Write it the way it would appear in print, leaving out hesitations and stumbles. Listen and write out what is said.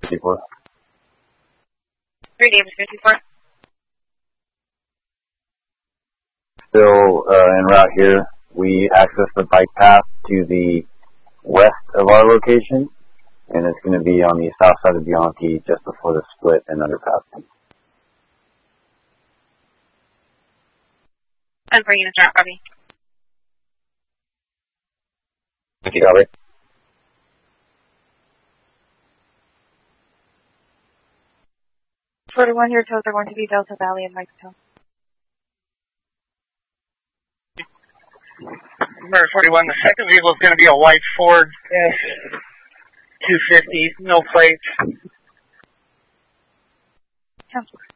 54. 3 Davis 54. Still en route here. We access the bike path to the west of our location, and it's going to be on the south side of Bianchi just before the split and underpass. And for units route, copy. Thank you, copy. One, your toes are going to be Delta Valley and Mexico. Number 41, the second vehicle is going to be a white Ford S250, no plates. Sounds good.